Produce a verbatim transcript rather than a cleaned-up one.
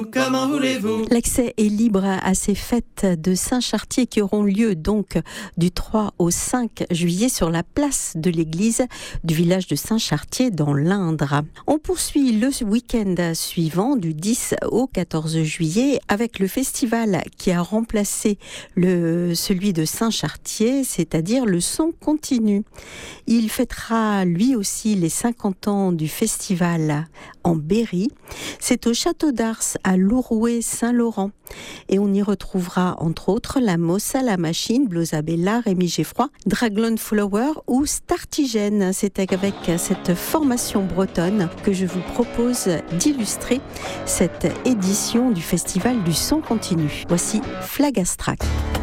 Comment voulez-vous ? L'accès est libre à ces fêtes de Saint-Chartier qui auront lieu donc du trois au cinq juillet sur la place de l'église du village de Saint-Chartier dans l'Indre. On poursuit le week-end suivant du dix au quatorze juillet avec le festival qui a remplacé le, celui de Saint-Chartier, c'est-à-dire le Son Continu. Il fêtera lui aussi les cinquante ans du festival en Berry. C'est au Château d'Ars à Louroué-Saint-Laurent. Et on y retrouvera entre autres la Mossa, la Machine, Blosabella, Rémi Geffroy, Draglon Flower ou Startigène. C'est avec cette formation bretonne que je vous propose d'illustrer cette édition du Festival du Son Continu. Voici Flagastrac.